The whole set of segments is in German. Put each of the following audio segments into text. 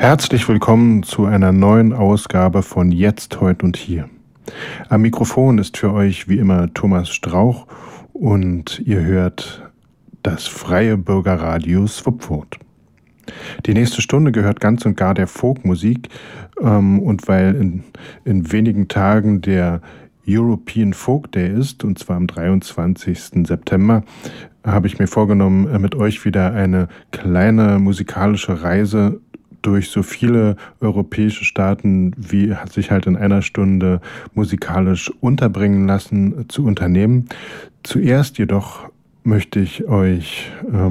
Herzlich willkommen zu einer neuen Ausgabe von Jetzt, Heut und Hier. Am Mikrofon ist für euch wie immer Thomas Strauch und ihr hört das Freie Bürgerradio Swupfurt. Die nächste Stunde gehört ganz und gar der Folkmusik und weil in wenigen Tagen der European Folk Day ist, und zwar am 23. September, habe ich mir vorgenommen, mit euch wieder eine kleine musikalische Reise durch so viele europäische Staaten, wie sich halt in einer Stunde musikalisch unterbringen lassen, zu unternehmen. Zuerst jedoch möchte ich euch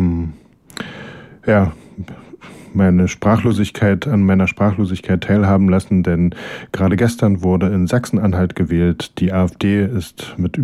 meiner Sprachlosigkeit teilhaben lassen, denn gerade gestern wurde in Sachsen-Anhalt gewählt. Die AfD ist mit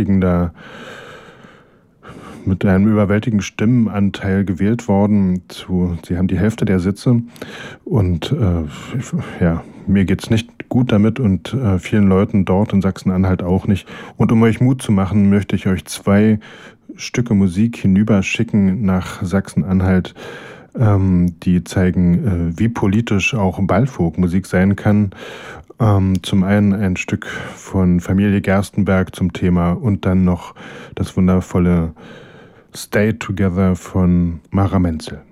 einem überwältigenden Stimmenanteil gewählt worden. Sie haben die Hälfte der Sitze und mir geht's nicht gut damit und vielen Leuten dort in Sachsen-Anhalt auch nicht. Und um euch Mut zu machen, möchte ich euch 2 Stücke Musik hinüberschicken nach Sachsen-Anhalt, die zeigen, wie politisch auch Ballfolkmusik sein kann. Zum einen ein Stück von Familie Gerstenberg zum Thema und dann noch das wundervolle Stay Together von Mara Menzel.